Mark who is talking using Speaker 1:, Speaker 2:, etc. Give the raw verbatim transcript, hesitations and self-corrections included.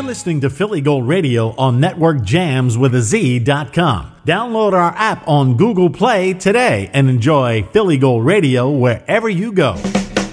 Speaker 1: listening to Philly Gold Radio on network jams with a Z dot com. Download our app on Google Play today and enjoy Philly Gold Radio wherever you go.